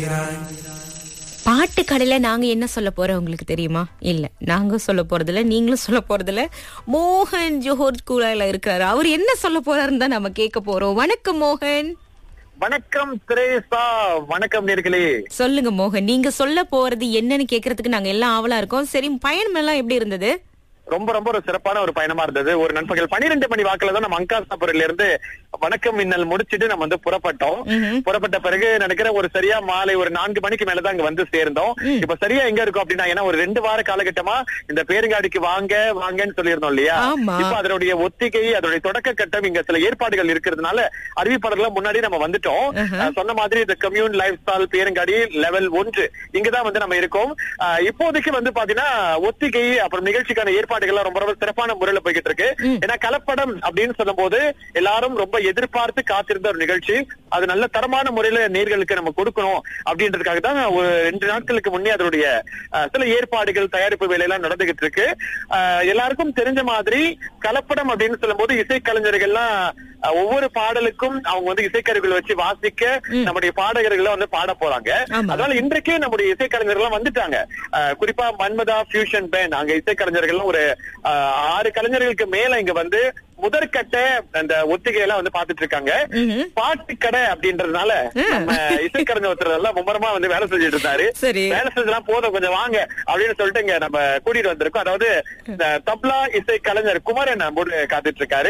பாட்டு கடையில நாங்க என்ன சொல்ல போறோம் உங்களுக்கு தெரியுமா? இல்ல, நாங்க சொல்ல போறதில்ல, நீங்களும் சொல்ல போறதில்ல. மோகன் ஜோஹர் ஸ்கூலால இருக்கிறாரு. அவர் என்ன சொல்ல போறாருன்னு தான் நம்ம கேட்க போறோம். வணக்கம் மோகன். வணக்கம் திரேசா. வணக்கம் நேர்களே. சொல்லுங்க மோகன், நீங்க சொல்ல போறது என்னன்னு கேக்குறதுக்கு நாங்க எல்லாம் ஆவலா இருக்கோம். சரி, பயணம் எல்லாம் எப்படி இருந்தது? ரொம்ப ரொம்ப ஒரு சிறப்பான ஒரு பயணமா இருந்தது. ஒரு நண்பகல் 12 மணி வாக்குல தான் நம்ம அங்காசாபுரில இருந்து வணக்கம் மின்னல் முடிச்சிட்டு நம்ம வந்து புறப்பட்டோம். புறப்பட்ட பிறகு நினைக்கிற ஒரு சரியா மாலை ஒரு 4 மணிக்கு மேலதான் அங்க வந்து சேர்ந்தோம். இப்ப சரியா எங்க இருக்கும் அப்படின்னா, ஏன்னா ஒரு 2 வார காலகட்டமா இந்த பேருங்காடிக்கு வாங்கன்னு சொல்லியிருந்தோம் இல்லையா? இப்ப அதனுடைய ஒத்திகை, அதனுடைய தொடக்க கட்டம், இங்க சில ஏற்பாடுகள் இருக்கிறதுனால அறிவிப்பாளர்கள் முன்னாடி நம்ம வந்துட்டோம். சொன்ன மாதிரி இந்த கம்யூன் லைஃப் ஸ்டைல் பேருங்காடி லெவல் 1 இங்கதான் வந்து நம்ம இருக்கோம். இப்போதைக்கு வந்து பாத்தீங்கன்னா ஒத்திகை அப்புறம் நிகழ்ச்சிக்கான ஏற்பாடுகள் ரொம்ப ரொம்ப சிறப்பான முறையில போய்கிட்டு இருக்கு. ஏன்னா கலப்படம் அப்படின்னு சொல்லும் போது எல்லாரும் ரொம்ப எதிர்பார்த்து காத்திருந்த ஒரு நிகழ்ச்சி. அது நல்ல தரமான முறையில நேர்களுக்கு நம்ம கொடுக்கணும் அப்படின்றதுக்காக தான் ஒரு 2 நாட்களுக்கு முன்னே அதனுடைய சில ஏற்பாடுகள், தயாரிப்பு வேலையெல்லாம் நடந்துகிட்டு இருக்கு. எல்லாருக்கும் தெரிஞ்ச மாதிரி கலப்படம் அப்படின்னு சொல்லும் போது இசைக்கலைஞர்கள்லாம் ஒவ்வொரு பாடலுக்கும் அவங்க வந்து இசைக்கருவிகளை வச்சு வாசிக்க நம்முடைய பாடகர்களை வந்து பாட போறாங்க. அதனால இன்றைக்கே நம்முடைய இசைக்கலைஞர்கள் வந்துட்டாங்க. குறிப்பா மன்மதா ஃபியூஷன் பேண்ட், அங்க இசைக்கலைஞர்கள் ஒரு 6 கலைஞர்களுக்கு மேல இங்க வந்து முதற்கட்ட அந்த ஒத்திகையெல்லாம் வந்து பாத்துட்டு இருக்காங்க. பாட்டு கடை அப்படின்றதுனால நம்ம இசைக்கலைஞர் ஒருத்தர் எல்லாம் மும்மரமா வந்து வேலை செஞ்சுட்டு இருந்தாரு. வேலை செஞ்சதெல்லாம் போதும், கொஞ்சம் வாங்க அப்படின்னு சொல்லிட்டு இங்க நம்ம கூட்டிட்டு வந்திருக்கோம். அதாவது இந்த தப்லா இசை கலைஞர் குமாரன் காத்துட்டு இருக்காரு.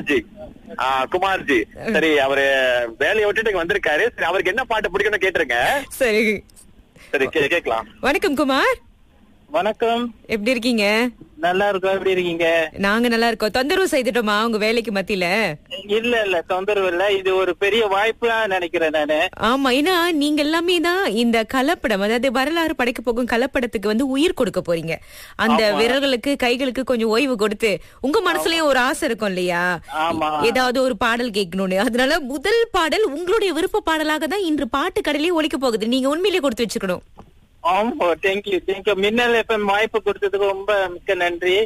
குமார்ஜி சரி, அவரு வேலையை விட்டுட்டு இங்க வந்திருக்காரு. சரி, அவருக்கு என்ன பாட்டு பிடிக்கும்னு கேட்டுருங்க. சரி சரி, கேட்கலாம். வணக்கம் குமார். வணக்கம், எப்படி இருக்கீங்க? நல்லா இருக்கோம். எப்படி இருக்கீங்க? நாங்க நல்லா இருக்கோம். தொந்தரவு செய்துட்டோமா உங்க வேலைக்கு மத்தியில? இல்ல தொந்தரவு இல்ல, இது ஒரு பெரிய வாய்ப்பா நினைக்கிறேன் நானு. ஆமா, ஏன்னா நீங்க எல்லாமே தான் இந்த கலப்படம், அதாவது வரலாறு படைக்க போகும் கலப்படத்துக்கு வந்து உயிர் கொடுக்க போறீங்க. அந்த விரல்களுக்கு, கைகளுக்கு கொஞ்சம் ஓய்வு கொடுத்து, உங்க மனசுலயும் ஒரு ஆசை இருக்கும் இல்லையா, ஏதாவது ஒரு பாடல் கேட்கணும்னு. அதனால முதல் பாடல் உங்களுடைய விருப்ப பாடலாக தான் இன்று பாட்டு கடையிலேயே ஒலிக்க போகுது. நீங்க உண்மையிலேயே கொடுத்து வச்சுக்கணும். ஆமா, தேங்க்யூ. மின்னல் எஃப்எம் வாய்ப்பு கொடுத்ததுக்கு ரொம்ப மிக்க நன்றி.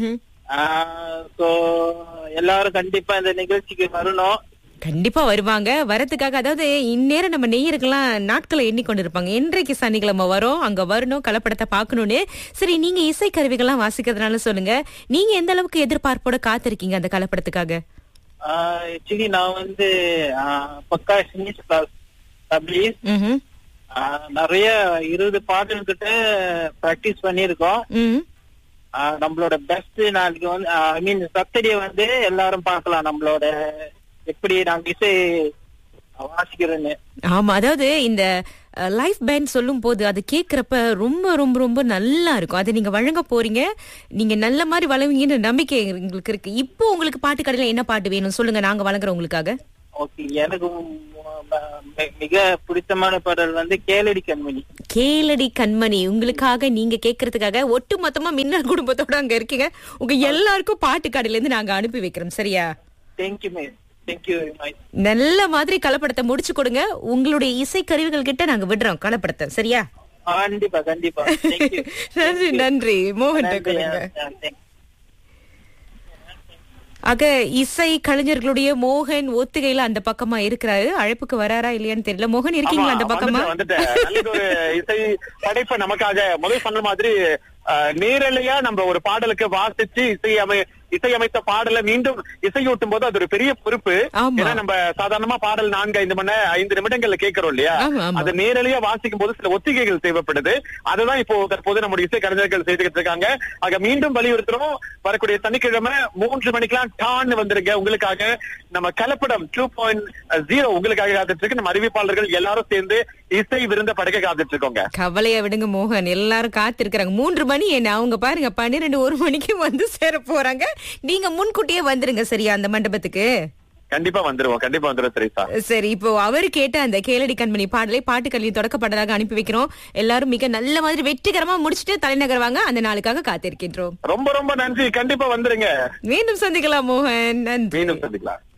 எல்லாரும் கண்டிப்பா இந்த நிகழ்ச்சிக்கு வரணும். கண்டிப்பா வருவாங்க. வரதுக்காக, அதாவது இந்நேரம் நம்ம நேயர்கள்லாம் நாட்களை எண்ணிக்கொண்டு இருப்பாங்க. இன்றைக்கு சனிக்கிழமை வரும், அங்க வரணும், கலப்படத்தை பாக்கணும்னு. சரி, நீங்க இசை கருவிகள்லாம் வாசிக்கிறதுனால சொல்லுங்க, நீங்க எந்த அளவுக்கு எதிர்பார்ப்போட காத்திருக்கீங்க அந்த கலப்படத்துக்காக? ஆக்சுவலி நான் வந்து பக்கா தப்லீஸ் நிறைய 20 பாடல் கிட்ட பிராக்டிஸ் பண்ணிருக்கோம். நம்மளோட பெஸ்ட் நாளைக்கு வந்து ஐ மீன் சப்தடியை வந்து எல்லாரும் பார்க்கலாம், நம்மளோட எப்படி நாங்க இசை வாசிக்கிறோன்னு. ஆமா, அதாவது இந்த லைஃப் பேண்ட் சொல்லும் போது அது கேக்குறப்ப ரொம்ப ரொம்ப ரொம்ப நல்லா இருக்கும். அதை நீங்க வழங்க போறீங்க. நீங்க நல்ல மாதிரி வழங்குவீங்கன்னு நம்பிக்கை எங்களுக்கு இருக்கு. இப்போ உங்களுக்கு பாட்டு கடையில என்ன பாட்டு வேணும் சொல்லுங்க, நாங்க வழங்குறோம் உங்களுக்காக. ஓகே, எனக்கு மிக பிடித்தமான பாடல் வந்து கேளடி கண்மணி. கேளடி கண்மணி உங்களுக்காக, நீங்க கேக்குறதுக்காக ஒட்டு மொத்தமா மின்னல் குடும்பத்தோட அங்க இருக்கீங்க. உங்க எல்லாருக்கும் பாட்டு கடையில இருந்து நாங்க அனுப்பி வைக்கிறோம். சரியா? Thank you ma'am, thank you very much. நல்ல மாதிரி கலப்படத்தை முடிச்சு கொடுங்க. உங்களுடைய இசை கருவிகள் கிட்ட நாங்க விடுறோம் கலப்படத்தை. சரியா? கண்டிப்பா கண்டிப்பா. நன்றி நன்றி மோகன். ஆக இசை கலைஞர்களுடைய மோகன் ஒத்திகையில அந்த பக்கமா இருக்கிறாரு. அழைப்புக்கு வராரா இல்லையான்னு தெரியல. மோகன் இருக்கீங்களா அந்த பக்கமா? ஒரு இசை படைப்பை நமக்காக முதல் சொன்ன மாதிரி நேரலையா நம்ம ஒரு பாடலுக்கு வாசிச்சு இசையமைத்த பாடலை மீண்டும் இசையூட்டும் போது அது ஒரு பெரிய பொறுப்பு. ஏன்னா நம்ம சாதாரணமா பாடல் 4-5 நிமிடங்கள்ல கேட்கிறோம் இல்லையா, அது நேரலையா வாசிக்கும் போது சில ஒத்திகைகள் தேவைப்படுது. அதுதான் இப்போ தற்போது நம்முடைய இசை கலைஞர்கள் செய்துகிட்டு இருக்காங்க. ஆக மீண்டும் வலியுறுத்துறோம், வரக்கூடிய சனிக்கிழமை 3 மணிக்கெல்லாம் டான்னு வந்துருங்க. உங்களுக்காக நம்ம கலப்படம் 2.0 உங்களுக்காக காத்துட்டு இருக்கு. நம்ம அறிவிப்பாளர்கள் எல்லாரும் சேர்ந்து இசை விருந்த படைக்க காத்துட்டு இருக்கோங்க. கவலைய விடுங்க மோகன், எல்லாரும் காத்திருக்கிறாங்க. 3 மணி என்ன, அவங்க பாருங்க 12-1 மணிக்கு வந்து சேர போறாங்க. நீங்க முன்கூட்டியே வந்துருங்க. சரியா? அந்த மண்டபத்துக்கு கண்டிப்பா வந்துருவோம் சரிசா. சரி, இப்போ அவரு கேட்ட அந்த கேளடி கண்மணி பாடலை பாட்டு கல்வி தொடக்கப்பட்டதாக அனுப்பி வைக்கிறோம். எல்லாரும் மிக நல்ல மாதிரி வெற்றிகரமா முடிச்சுட்டு தலைநகர் வாங்க. அந்த நாளுக்காக காத்திருக்கின்றோம். ரொம்ப ரொம்ப நன்றி. கண்டிப்பா வந்துருங்க. மீண்டும் சந்திக்கலாம் மோகன். நன்றி. மீண்டும் சந்திக்கலாம்.